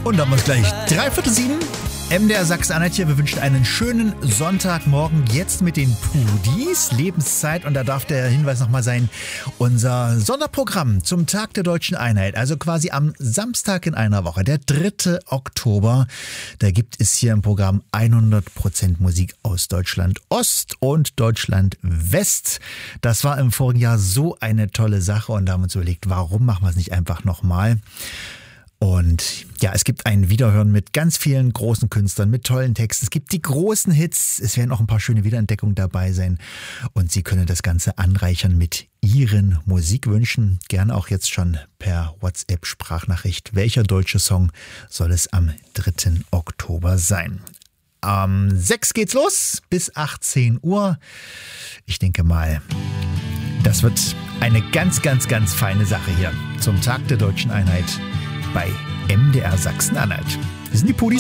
Und dann muss gleich 6:45. MDR Sachsen-Anhalt hier. Wir wünschen einen schönen Sonntagmorgen jetzt mit den Pudis. Lebenszeit. Und da darf der Hinweis nochmal sein. Unser Sonderprogramm zum Tag der Deutschen Einheit. Also quasi am Samstag in einer Woche, der 3. Oktober. Da gibt es hier im Programm 100% Musik aus Deutschland Ost und Deutschland West. Das war im vorigen Jahr so eine tolle Sache. Und da haben wir uns überlegt, warum machen wir es nicht einfach nochmal? Und ja, es gibt ein Wiederhören mit ganz vielen großen Künstlern, mit tollen Texten. Es gibt die großen Hits. Es werden auch ein paar schöne Wiederentdeckungen dabei sein. Und Sie können das Ganze anreichern mit Ihren Musikwünschen. Gerne auch jetzt schon per WhatsApp-Sprachnachricht. Welcher deutsche Song soll es am 3. Oktober sein? Am 6 geht's los bis 18 Uhr. Ich denke mal, das wird eine ganz, ganz, ganz feine Sache hier zum Tag der Deutschen Einheit bei MDR Sachsen-Anhalt. Wir sind die Pudis.